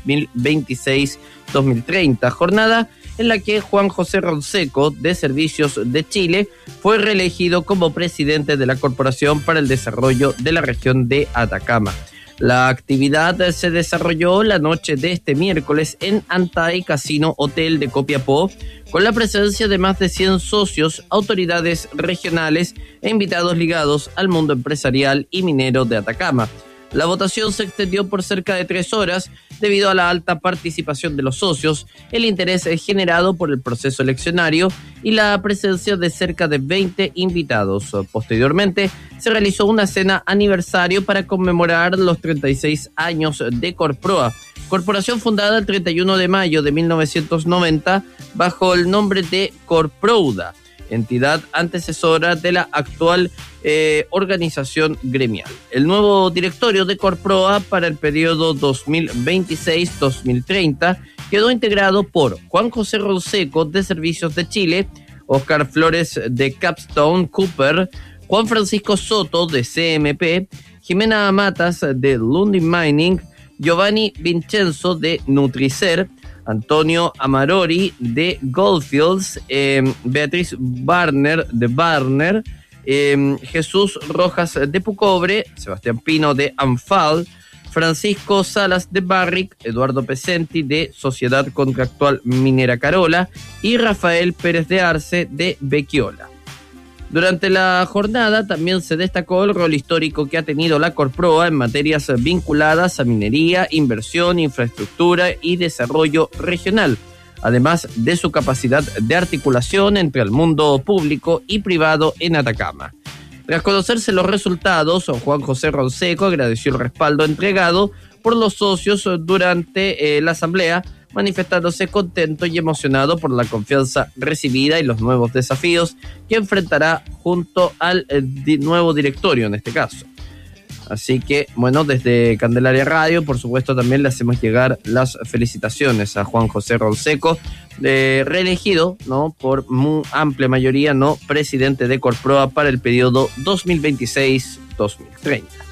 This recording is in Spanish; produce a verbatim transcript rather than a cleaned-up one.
dos mil veintiséis a dos mil treinta, jornada en la que Juan José Ronseco, de Servicios de Chile, fue reelegido como presidente de la Corporación para el Desarrollo de la Región de Atacama. La actividad se desarrolló la noche de este miércoles en Antay Casino Hotel de Copiapó, con la presencia de más de cien socios, autoridades regionales e invitados ligados al mundo empresarial y minero de Atacama. La votación se extendió por cerca de tres horas debido a la alta participación de los socios, el interés generado por el proceso eleccionario y la presencia de cerca de veinte invitados. Posteriormente, se realizó una cena aniversario para conmemorar los treinta y seis años de Corproa, corporación fundada el treinta y uno de mayo de mil novecientos noventa bajo el nombre de Corprouda, entidad antecesora de la actual eh, organización gremial. El nuevo directorio de Corproa para el periodo dos mil veintiséis a dos mil treinta quedó integrado por Juan José Ronseco, de Servicios de Chile, Oscar Flores, de Capstone Cooper, Juan Francisco Soto, de C M P, Jimena Matas, de Lundin Mining, Giovanni Vincenzo, de Nutricer, Antonio Amarori, de Goldfields, eh, Beatriz Barner, de Barner, eh, Jesús Rojas, de Pucobre, Sebastián Pino, de Anfal, Francisco Salas, de Barrick, Eduardo Pesenti, de Sociedad Contractual Minera Carola, y Rafael Pérez de Arce, de Becchiola. Durante la jornada también se destacó el rol histórico que ha tenido la Corproa en materias vinculadas a minería, inversión, infraestructura y desarrollo regional, además de su capacidad de articulación entre el mundo público y privado en Atacama. Tras conocerse los resultados, Juan José Ronseco agradeció el respaldo entregado por los socios durante eh, la asamblea, manifestándose contento y emocionado por la confianza recibida y los nuevos desafíos que enfrentará junto al eh, di- nuevo directorio en este caso. Así que, bueno, desde Candelaria Radio, por supuesto, también le hacemos llegar las felicitaciones a Juan José Ronseco, eh, reelegido, ¿no?, por muy amplia mayoría, ¿no?, presidente de Corproa para el periodo dos mil veintiséis a dos mil treinta.